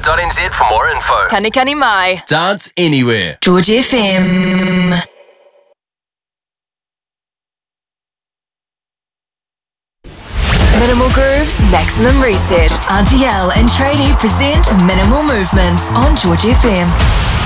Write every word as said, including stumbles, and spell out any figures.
dot n z for more info. Kani kani mai. Dance anywhere. George F M. Minimal Grooves, Maximum Reset. R T L and Tradie present Minimal Movements on George F M.